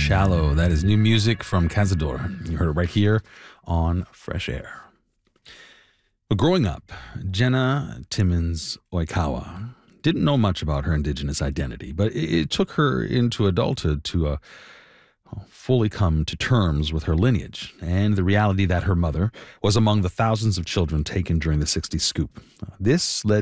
Shallow. That is new music from Cazador. You heard it right here on Fresh Air. But growing up, Jenna Timmons Oikawa didn't know much about her indigenous identity, but it took her into adulthood to fully come to terms with her lineage and the reality that her mother was among the thousands of children taken during the 60s scoop. This led